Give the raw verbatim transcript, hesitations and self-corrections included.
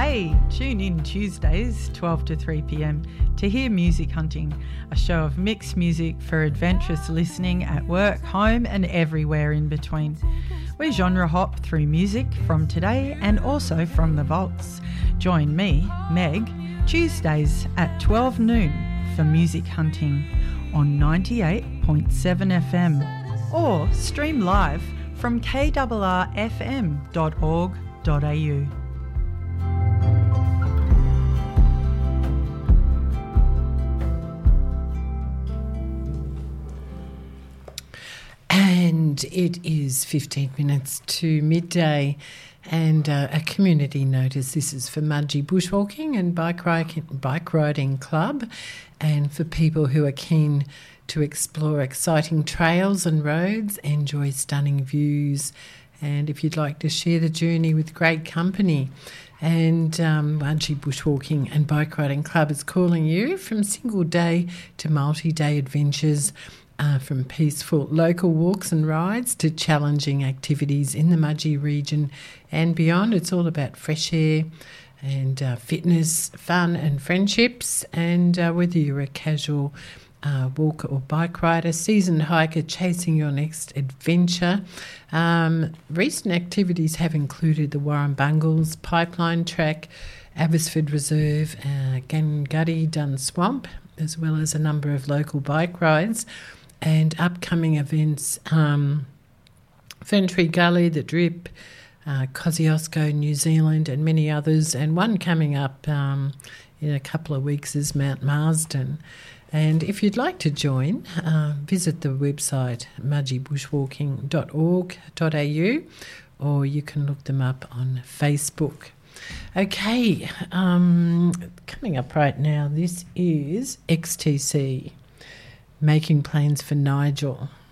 Hey, tune in Tuesdays, twelve to three p.m. to hear Music Hunting, a show of mixed music for adventurous listening at work, home and everywhere in between. We genre hop through music from today and also from the vaults. Join me, Meg, Tuesdays at twelve noon for Music Hunting on ninety-eight point seven F M or stream live from k r r f m dot org dot a u. And it is fifteen minutes to midday, and uh, a community notice. This is for Mudgee Bushwalking and Bike Riding, Bike Riding Club, and for people who are keen to explore exciting trails and roads, enjoy stunning views, and if you'd like to share the journey with great company. And um, Mudgee Bushwalking and Bike Riding Club is calling you from single day to multi-day adventures, Uh, from peaceful local walks and rides to challenging activities in the Mudgee region and beyond. It's all about fresh air and uh, fitness, fun and friendships. And uh, whether you're a casual uh, walker or bike rider, seasoned hiker chasing your next adventure, um, recent activities have included the Warrumbungles Pipeline Track, Abbotsford Reserve, uh, Ganguddy Dun Swamp, as well as a number of local bike rides. And upcoming events, um, Ferntree Gully, The Drip, uh, Kosciuszko, New Zealand, and many others. And one coming up um, in a couple of weeks is Mount Marsden. And if you'd like to join, uh, visit the website mudgee bushwalking dot org dot a u, or you can look them up on Facebook. Okay, um, coming up right now, this is X T C. Making Plans for Nigel.